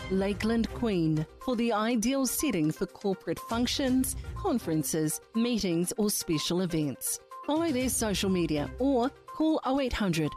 Lakeland Queen for the ideal setting for corporate functions, conferences, meetings or special events. Follow their social media or call 0800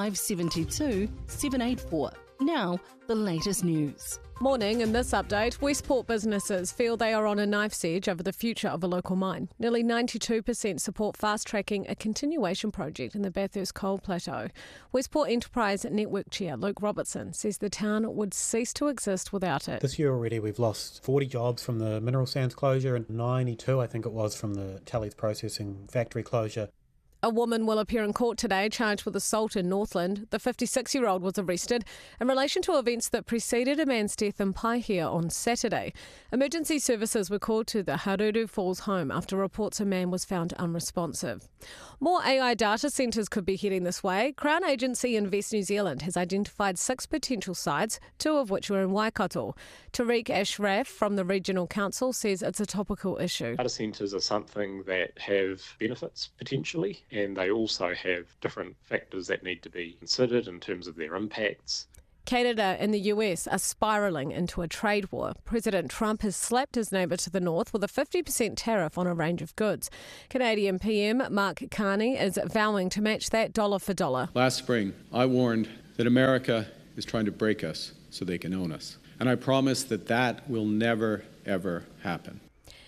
572 784. Now, the latest news. Morning, in this update, Westport businesses feel they are on a knife's edge over the future of a local mine. Nearly 92% support fast-tracking a continuation project in the Bathurst Coal Plateau. Westport Enterprise Network Chair Luke Robertson says the town would cease to exist without it. This year already we've lost 40 jobs from the mineral sands closure and 92, I think it was, from the Tallies processing factory closure. A woman will appear in court today charged with assault in Northland. The 56-year-old was arrested in relation to events that preceded a man's death in Paihia on Saturday. Emergency services were called to the Haruru Falls home after reports a man was found unresponsive. More AI data centres could be heading this way. Crown Agency Invest New Zealand has identified 6 potential sites, 2 of which were in Waikato. Tariq Ashraf from the Regional Council says it's a topical issue. Data centres are something that have benefits potentially, and they also have different factors that need to be considered in terms of their impacts. Canada and the US are spiralling into a trade war. President Trump has slapped his neighbour to the north with a 50% tariff on a range of goods. Canadian PM Mark Carney is vowing to match that dollar for dollar. Last spring, I warned that America is trying to break us so they can own us. And I promise that will never, ever happen.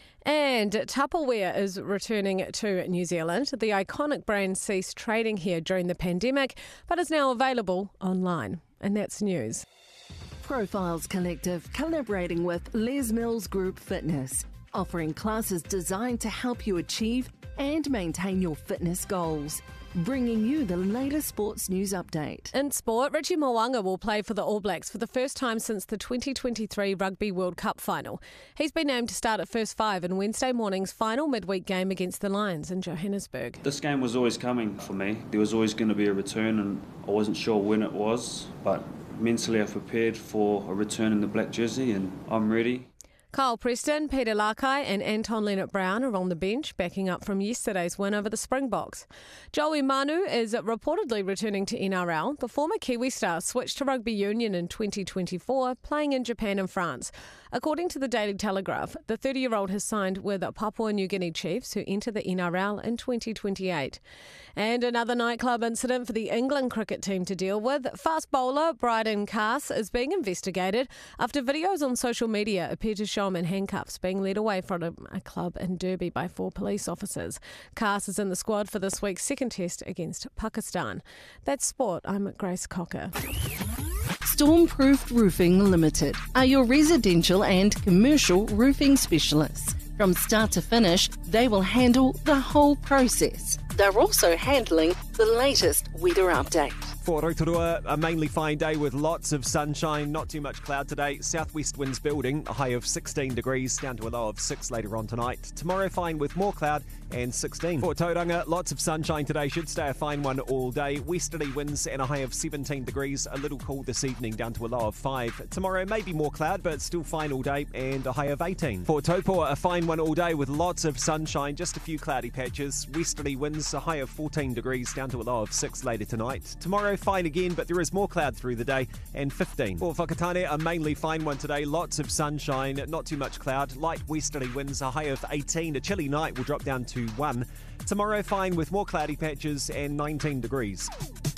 And Tupperware is returning to New Zealand. The iconic brand ceased trading here during the pandemic, but is now available online. And that's news. Profiles Collective collaborating with Les Mills Group Fitness, offering classes designed to help you achieve and maintain your fitness goals. Bringing you the latest sports news update. In sport, Richie Mo'unga will play for the All Blacks for the first time since the 2023 Rugby World Cup final. He's been named to start at first 5 in Wednesday morning's final midweek game against the Lions in Johannesburg. This game was always coming for me. There was always going to be a return and I wasn't sure when it was, but mentally I've prepared for a return in the black jersey and I'm ready. Kyle Preston, Peter Lakai and Anton Leonard-Brown are on the bench, backing up from yesterday's win over the Springboks. Joey Manu is reportedly returning to NRL. The former Kiwi star switched to rugby union in 2024, playing in Japan and France. According to the Daily Telegraph, the 30-year-old has signed with Papua New Guinea Chiefs, who enter the NRL in 2028. And another nightclub incident for the England cricket team to deal with. Fast bowler Bryden Cass is being investigated after videos on social media appear to show him in handcuffs being led away from a club in Derby by 4 police officers. Cass is in the squad for this week's second test against Pakistan. That's sport. I'm Grace Cocker. Stormproof Roofing Limited are your residential and commercial roofing specialists. From start to finish, they will handle the whole process. They're also handling the latest weather update. For Rotorua, a mainly fine day with lots of sunshine, not too much cloud today. Southwest winds building, a high of 16 degrees, down to a low of 6 later on tonight. Tomorrow fine with more cloud and 16. For Tauranga, lots of sunshine today, should stay a fine one all day. Westerly winds and a high of 17 degrees, a little cool this evening, down to a low of 5. Tomorrow maybe more cloud, but still fine all day and a high of 18. For Taupo, a fine one all day with lots of sunshine, just a few cloudy patches. Westerly winds, a high of 14 degrees, down to a low of 6 later tonight. Tomorrow fine again, but there is more cloud through the day, and 15. For Whakatane, a mainly fine one today, lots of sunshine, not too much cloud, light westerly winds, a high of 18. A chilly night will drop down to 1. Tomorrow fine with more cloudy patches and 19 degrees.